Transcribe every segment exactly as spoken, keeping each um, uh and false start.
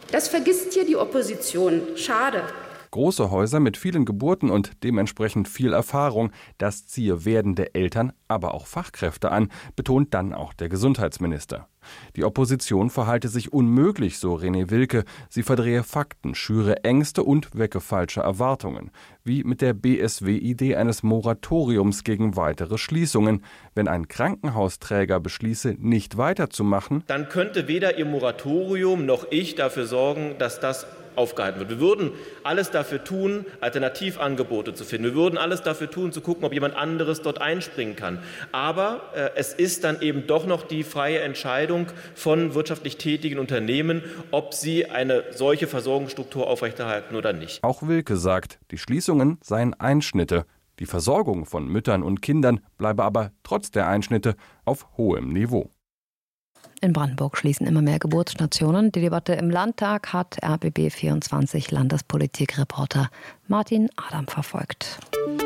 Das vergisst hier die Opposition. Schade. Große Häuser mit vielen Geburten und dementsprechend viel Erfahrung, das ziehe werdende Eltern, aber auch Fachkräfte an, betont dann auch der Gesundheitsminister. Die Opposition verhalte sich unmöglich, so René Wilke. Sie verdrehe Fakten, schüre Ängste und wecke falsche Erwartungen. Wie mit der B S W-Idee eines Moratoriums gegen weitere Schließungen. Wenn ein Krankenhausträger beschließe, nicht weiterzumachen, dann könnte weder Ihr Moratorium noch ich dafür sorgen, dass das aufgehalten wird. Wir würden alles dafür tun, Alternativangebote zu finden. Wir würden alles dafür tun, zu gucken, ob jemand anderes dort einspringen kann. Aber äh, es ist dann eben doch noch die freie Entscheidung von wirtschaftlich tätigen Unternehmen, ob sie eine solche Versorgungsstruktur aufrechterhalten oder nicht. Auch Wilke sagt, die Schließungen seien Einschnitte. Die Versorgung von Müttern und Kindern bleibe aber trotz der Einschnitte auf hohem Niveau. In Brandenburg schließen immer mehr Geburtsstationen. Die Debatte im Landtag hat R B B vierundzwanzig Landespolitikreporter Martin Adam verfolgt.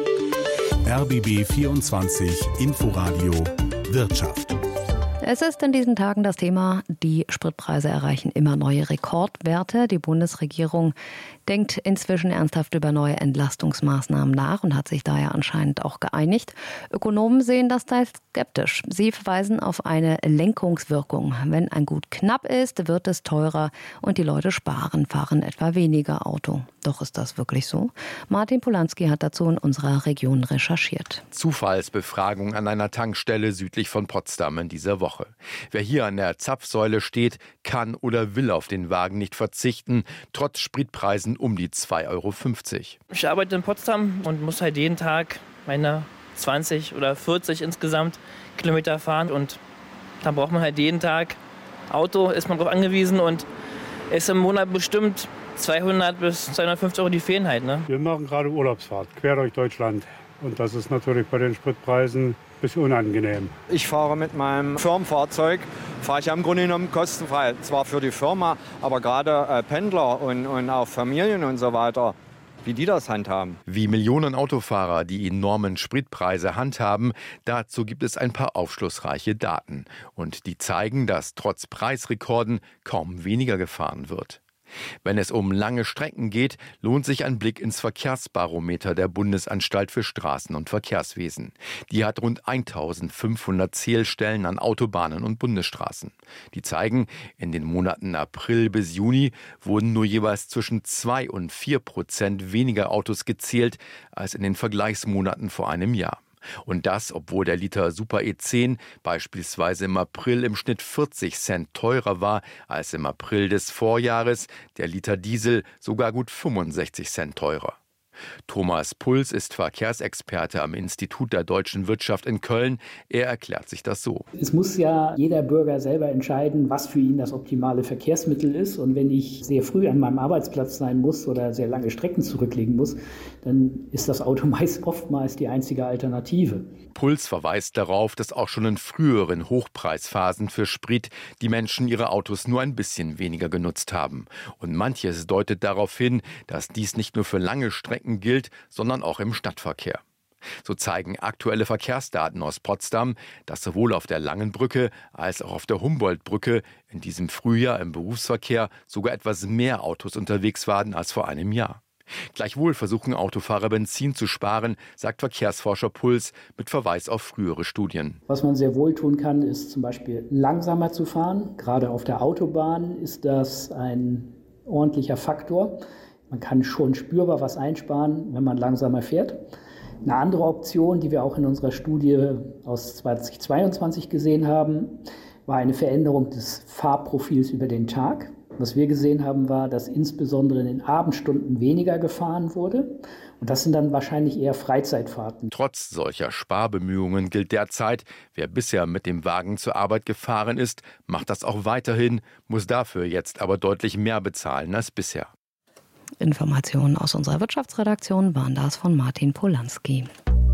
R B B vierundzwanzig Inforadio Wirtschaft. Es ist in diesen Tagen das Thema, die Spritpreise erreichen immer neue Rekordwerte. Die Bundesregierung denkt inzwischen ernsthaft über neue Entlastungsmaßnahmen nach und hat sich daher anscheinend auch geeinigt. Ökonomen sehen das teils skeptisch. Sie verweisen auf eine Lenkungswirkung. Wenn ein Gut knapp ist, wird es teurer und die Leute sparen, fahren etwa weniger Auto. Doch ist das wirklich so? Martin Polanski hat dazu in unserer Region recherchiert. Zufallsbefragung an einer Tankstelle südlich von Potsdam in dieser Woche. Wer hier an der Zapfsäule steht, kann oder will auf den Wagen nicht verzichten, trotz Spritpreisen um die zwei Euro fünfzig. Ich arbeite in Potsdam und muss halt jeden Tag meine zwanzig oder vierzig insgesamt Kilometer fahren. Und da braucht man halt jeden Tag Auto, ist man darauf angewiesen und ist im Monat bestimmt zweihundert bis zweihundertfünfzig Euro, die fehlen halt. Ne? Wir machen gerade Urlaubsfahrt quer durch Deutschland. Und das ist natürlich bei den Spritpreisen ein bisschen unangenehm. Ich fahre mit meinem Firmenfahrzeug, fahre ich im Grunde genommen kostenfrei. Zwar für die Firma, aber gerade äh, Pendler und, und auch Familien und so weiter, wie die das handhaben. Wie Millionen Autofahrer die enormen Spritpreise handhaben, dazu gibt es ein paar aufschlussreiche Daten. Und die zeigen, dass trotz Preisrekorden kaum weniger gefahren wird. Wenn es um lange Strecken geht, lohnt sich ein Blick ins Verkehrsbarometer der Bundesanstalt für Straßen- und Verkehrswesen. Die hat rund eintausendfünfhundert Zählstellen an Autobahnen und Bundesstraßen. Die zeigen, in den Monaten April bis Juni wurden nur jeweils zwischen zwei und vier Prozent weniger Autos gezählt als in den Vergleichsmonaten vor einem Jahr. Und das, obwohl der Liter Super E zehn beispielsweise im April im Schnitt vierzig Cent teurer war als im April des Vorjahres, der Liter Diesel sogar gut fünfundsechzig Cent teurer. Thomas Puls ist Verkehrsexperte am Institut der deutschen Wirtschaft in Köln. Er erklärt sich das so. Es muss ja jeder Bürger selber entscheiden, was für ihn das optimale Verkehrsmittel ist. Und wenn ich sehr früh an meinem Arbeitsplatz sein muss oder sehr lange Strecken zurücklegen muss, dann ist das Auto meist oftmals die einzige Alternative. Puls verweist darauf, dass auch schon in früheren Hochpreisphasen für Sprit die Menschen ihre Autos nur ein bisschen weniger genutzt haben. Und manches deutet darauf hin, dass dies nicht nur für lange Strecken gilt, sondern auch im Stadtverkehr. So zeigen aktuelle Verkehrsdaten aus Potsdam, dass sowohl auf der Langen Brücke als auch auf der Humboldtbrücke in diesem Frühjahr im Berufsverkehr sogar etwas mehr Autos unterwegs waren als vor einem Jahr. Gleichwohl versuchen Autofahrer Benzin zu sparen, sagt Verkehrsforscher Puls mit Verweis auf frühere Studien. Was man sehr wohl tun kann, ist zum Beispiel langsamer zu fahren. Gerade auf der Autobahn ist das ein ordentlicher Faktor. Man kann schon spürbar was einsparen, wenn man langsamer fährt. Eine andere Option, die wir auch in unserer Studie aus zweitausendzweiundzwanzig gesehen haben, war eine Veränderung des Fahrprofils über den Tag. Was wir gesehen haben, war, dass insbesondere in den Abendstunden weniger gefahren wurde. Und das sind dann wahrscheinlich eher Freizeitfahrten. Trotz solcher Sparbemühungen gilt derzeit, wer bisher mit dem Wagen zur Arbeit gefahren ist, macht das auch weiterhin, muss dafür jetzt aber deutlich mehr bezahlen als bisher. Informationen aus unserer Wirtschaftsredaktion waren das von Martin Polanski.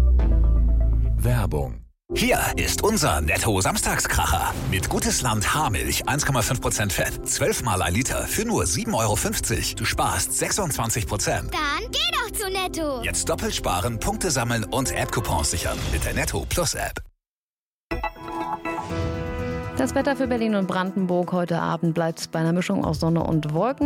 Werbung. Hier ist unser Netto-Samstagskracher. Mit Gutes Land Haarmilch eins Komma fünf Prozent Fett. zwölf Mal ein Liter für nur sieben Euro fünfzig. Du sparst sechsundzwanzig Prozent. Dann geh doch zu Netto. Jetzt doppelt sparen, Punkte sammeln und App-Coupons sichern mit der Netto Plus App. Das Wetter für Berlin und Brandenburg. Heute Abend bleibt es bei einer Mischung aus Sonne und Wolken.